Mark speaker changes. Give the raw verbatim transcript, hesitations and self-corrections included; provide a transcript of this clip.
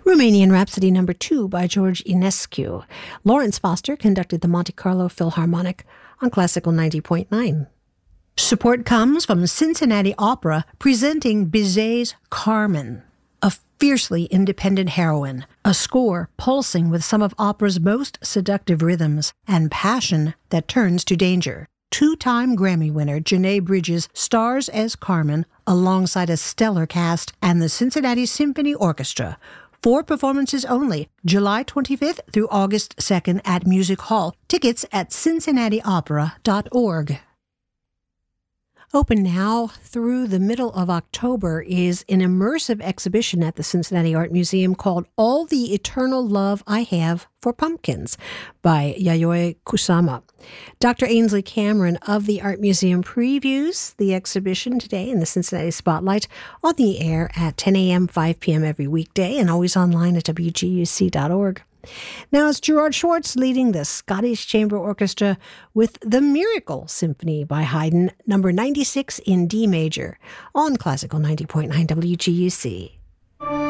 Speaker 1: Romanian Rhapsody Number two by George Enescu. Lawrence Foster conducted the Monte Carlo Philharmonic on Classical ninety point nine. Support comes from Cincinnati Opera presenting Bizet's Carmen, a fiercely independent heroine, a score pulsing with some of opera's most seductive rhythms and passion that turns to danger. Two-time Grammy winner Janae Bridges stars as Carmen alongside a stellar cast and the Cincinnati Symphony Orchestra. Four performances only, July twenty-fifth through August second at Music Hall. Tickets at cincinnati opera dot org. Open now through the middle of October is an immersive exhibition at the Cincinnati Art Museum called All the Eternal Love I Have for Pumpkins by Yayoi Kusama. Doctor Ainsley Cameron of the Art Museum previews the exhibition today in the Cincinnati Spotlight on the air at ten a.m., five p.m. every weekday and always online at w g u c dot org. Now it's Gerard Schwartz leading the Scottish Chamber Orchestra with the Miracle Symphony by Haydn, number ninety-six in D major, on Classical ninety point nine W G U C.